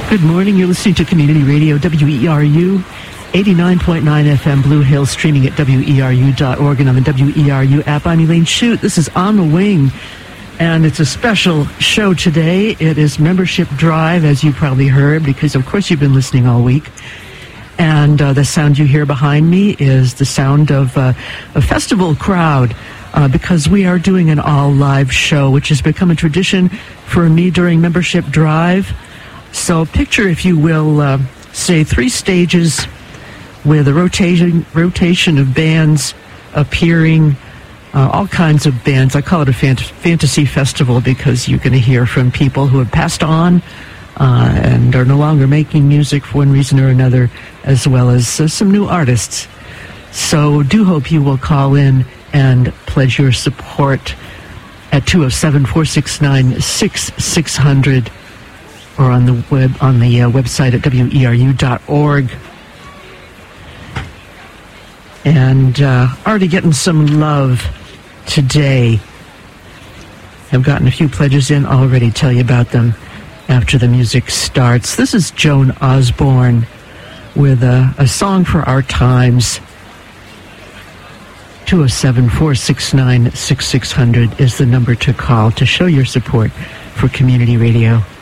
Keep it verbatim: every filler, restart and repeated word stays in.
Good morning. You're listening to Community Radio, W E R U, eighty-nine point nine F M, Blue Hill, streaming at W E R U dot org and on the W E R U app. I'm Elaine Shute. This is On the Wing, and it's a special show today. It is Membership Drive, as you probably heard, because, of course, you've been listening all week. And uh, the sound you hear behind me is the sound of uh, a festival crowd, uh, because we are doing an all-live show, which has become a tradition for me during Membership Drive. So picture, if you will, uh, say three stages with a rotation rotation of bands appearing, uh, all kinds of bands. I call it a fant- fantasy festival because you're going to hear from people who have passed on uh, and are no longer making music for one reason or another, as well as uh, some new artists. So do hope you will call in and pledge your support at two oh seven, four six nine, six six hundred or on the web on the uh, website at W E R U dot org. And uh, already getting some love today. I've gotten a few pledges in already. Tell you about them after the music starts. This is Joan Osborne with a, a song for our times. two oh seven, four six nine, six six hundred is the number to call to show your support for community radio.